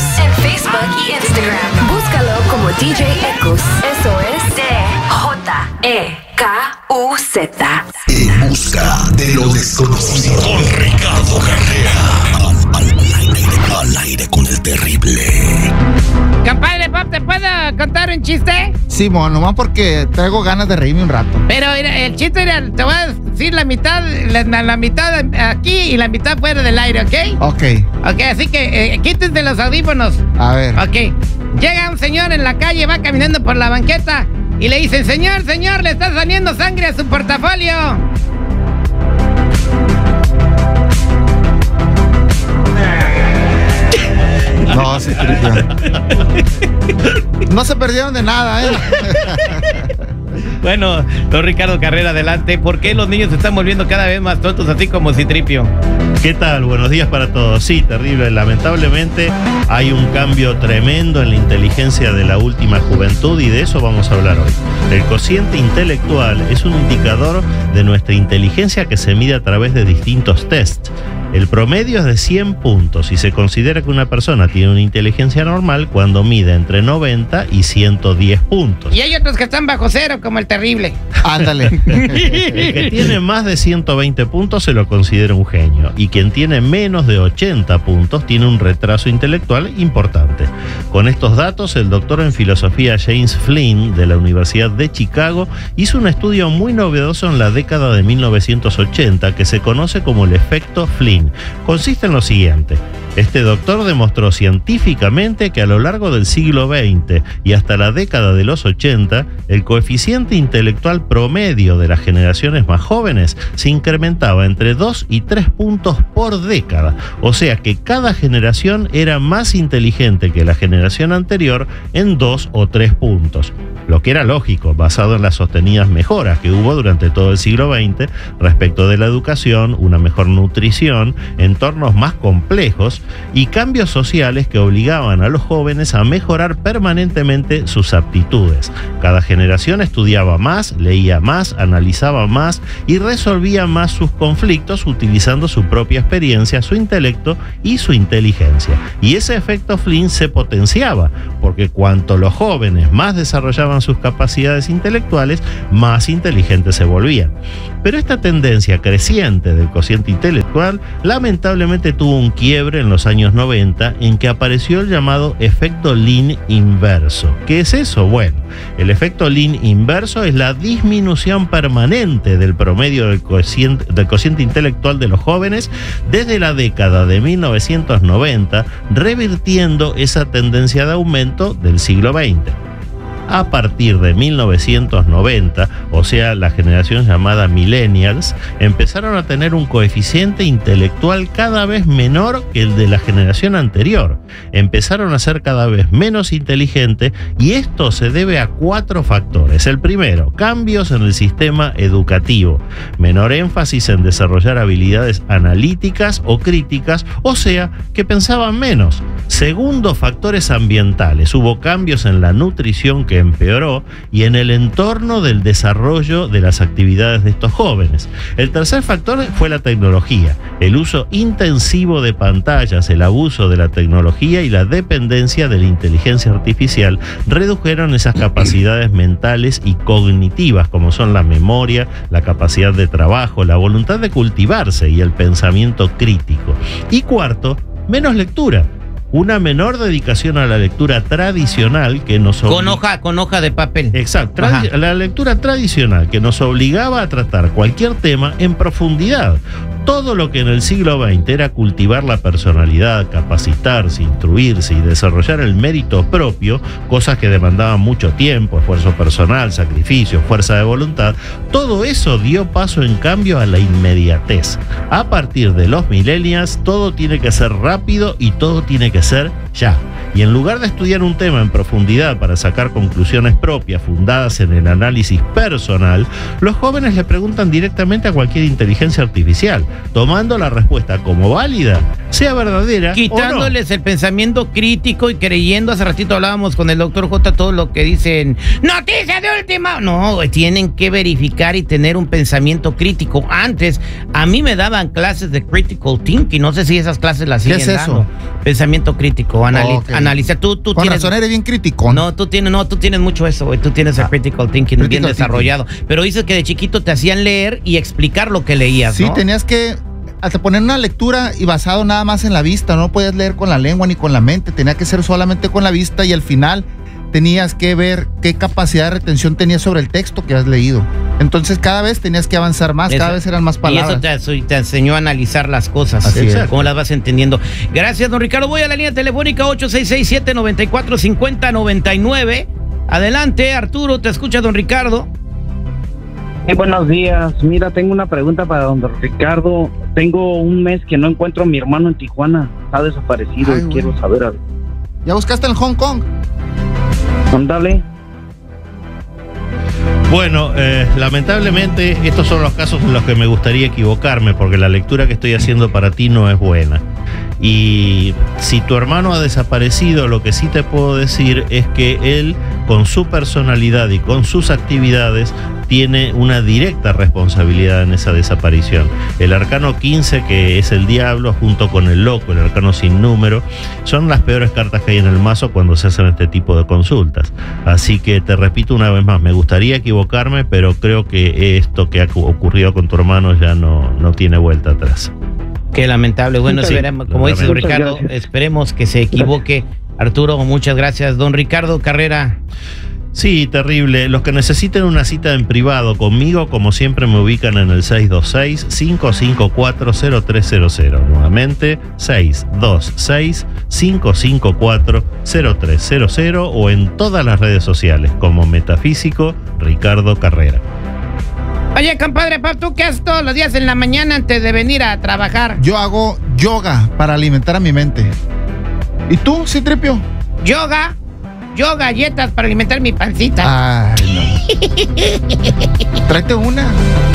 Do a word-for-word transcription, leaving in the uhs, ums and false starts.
en Facebook y Instagram. Búscalo como D J Ecus. Eso es D J E K U Z. En busca de lo desconocido. Con Ricardo Carrera. Al, al, al, aire, al aire con el terrible. Compadre Pop, ¿te puedo contar un chiste? Sí, mo, nomás porque traigo ganas de reírme un rato. Pero mira, el chiste era, te voy a decir la mitad, la, la mitad aquí y la mitad fuera del aire, ¿ok? Ok. Ok, así que eh, quítense los audífonos. A ver. Ok. Llega un señor en la calle, va caminando por la banqueta y le dicen, señor, señor, le está saliendo sangre a su portafolio. No, sí, no se perdieron de nada, ¿eh? Bueno, don Ricardo Carrera, adelante. ¿Por qué los niños se están volviendo cada vez más tontos, así como Citripio? ¿Qué tal? Buenos días para todos. Sí, terrible. Lamentablemente hay un cambio tremendo en la inteligencia de la última juventud y de eso vamos a hablar hoy. El cociente intelectual es un indicador de nuestra inteligencia que se mide a través de distintos tests. El promedio es de cien puntos y se considera que una persona tiene una inteligencia normal cuando mide entre noventa y ciento diez puntos. Y hay otros que están bajo cero, como el terrible. Ándale. El que tiene más de ciento veinte puntos se lo considera un genio y quien tiene menos de ochenta puntos tiene un retraso intelectual importante. Con estos datos, el doctor en filosofía James Flynn de la Universidad de Chicago hizo un estudio muy novedoso en la década de mil novecientos ochenta que se conoce como el efecto Flynn. Consiste en lo siguiente. Este doctor demostró científicamente que a lo largo del siglo veinte y hasta la década de los ochenta, el coeficiente intelectual promedio de las generaciones más jóvenes se incrementaba entre dos y tres puntos por década. O sea que cada generación era más inteligente que la generación anterior en dos o tres puntos. Lo que era lógico, basado en las sostenidas mejoras que hubo durante todo el siglo veinte respecto de la educación, una mejor nutrición, entornos más complejos y cambios sociales que obligaban a los jóvenes a mejorar permanentemente sus aptitudes. Cada generación estudiaba más, leía más, analizaba más y resolvía más sus conflictos utilizando su propia experiencia, su intelecto y su inteligencia. Y ese efecto Flynn se potenciaba, porque cuanto los jóvenes más desarrollaban sus capacidades intelectuales, más inteligentes se volvían. Pero esta tendencia creciente del cociente intelectual lamentablemente tuvo un quiebre en los años noventa en que apareció el llamado efecto Flynn inverso. ¿Qué es eso? Bueno, el efecto Flynn inverso es la disminución permanente del promedio del cociente, del cociente intelectual de los jóvenes desde la década de mil novecientos noventa, revirtiendo esa tendencia de aumento del siglo veinte. A partir de mil novecientos noventa, o sea, la generación llamada Millennials, empezaron a tener un coeficiente intelectual cada vez menor que el de la generación anterior. Empezaron a ser cada vez menos inteligentes y esto se debe a cuatro factores. El primero, cambios en el sistema educativo. Menor énfasis en desarrollar habilidades analíticas o críticas, o sea, que pensaban menos. Segundo, factores ambientales. Hubo cambios en la nutrición que empeoró y en el entorno del desarrollo de las actividades de estos jóvenes. El tercer factor fue la tecnología. El uso intensivo de pantallas, el abuso de la tecnología y la dependencia de la inteligencia artificial redujeron esas capacidades mentales y cognitivas, como son la memoria, la capacidad de trabajo, la voluntad de cultivarse y el pensamiento crítico. Y cuarto, menos lectura. Una menor dedicación a la lectura tradicional que nos oblig... con hoja con hoja de papel. Exacto, tradi- la lectura tradicional que nos obligaba a tratar cualquier tema en profundidad. Todo lo que en el siglo veinte era cultivar la personalidad, capacitarse, instruirse y desarrollar el mérito propio, cosas que demandaban mucho tiempo, esfuerzo personal, sacrificio, fuerza de voluntad, todo eso dio paso en cambio a la inmediatez. A partir de los millennials, todo tiene que ser rápido y todo tiene que ser ya. Y en lugar de estudiar un tema en profundidad para sacar conclusiones propias fundadas en el análisis personal, los jóvenes le preguntan directamente a cualquier inteligencia artificial, tomando la respuesta como válida sea verdadera. Quitándoles el pensamiento crítico y creyendo, hace ratito hablábamos con el doctor J, todo lo que dicen, noticia de última. No, güey, tienen que verificar y tener un pensamiento crítico. Antes, a mí me daban clases de critical thinking, no sé si esas clases las siguen ¿Qué es eso? dando. Pensamiento crítico, anali Okay. analizar. Tú, tú Con tienes... razón eres bien criticón. No, tú tienes, no, tú tienes mucho eso, güey. Tú tienes el Ah, critical thinking critical bien thinking. desarrollado. Pero dices que de chiquito te hacían leer y explicar lo que leías, Sí, ¿no? tenías que hasta poner una lectura y basado nada más en la vista. No podías leer con la lengua ni con la mente. Tenía que ser solamente con la vista y al final tenías que ver qué capacidad de retención tenías sobre el texto que has leído. Entonces cada vez tenías que avanzar más, Eso. cada vez eran más palabras. Y eso te, te enseñó a analizar las cosas. Así es. Cómo las vas entendiendo. Gracias, don Ricardo. Voy a la línea telefónica ocho seis seis, siete nueve cuatro, cinco cero nueve nueve. Adelante, Arturo, te escucha don Ricardo. Sí, buenos días. Mira, tengo una pregunta para don Ricardo. Tengo un mes que no encuentro a mi hermano en Tijuana. Está desaparecido. Ay, y güey. quiero saber. a- ¿Ya buscaste en Hong Kong? Ándale. Bueno, eh, lamentablemente estos son los casos en los que me gustaría equivocarme porque la lectura que estoy haciendo para ti no es buena. Y si tu hermano ha desaparecido, lo que sí te puedo decir es que él, con su personalidad y con sus actividades, tiene una directa responsabilidad en esa desaparición. El arcano quince, que es el diablo, junto con el loco, el arcano sin número, son las peores cartas que hay en el mazo cuando se hacen este tipo de consultas. Así que te repito una vez más, me gustaría equivocarme, pero creo que esto que ha ocurrido con tu hermano ya no, no tiene vuelta atrás. Qué lamentable. Bueno, Sí, esperemos, como dice don muchas Ricardo, gracias. esperemos que se equivoque. Arturo, muchas gracias. Don Ricardo Carrera. Sí, terrible. Los que necesiten una cita en privado conmigo, como siempre, me ubican en el seis dos seis, cinco cinco cuatro, cero tres cero cero. Nuevamente, seis dos seis, cinco cinco cuatro, cero tres cero cero o en todas las redes sociales como Metafísico Ricardo Carrera. Oye, compadre, Pap, ¿tú qué haces todos los días en la mañana antes de venir a trabajar? Yo hago yoga para alimentar a mi mente. ¿Y tú, Citripio? Yoga. Yo galletas para alimentar mi pancita. Ay, no. Tráete una.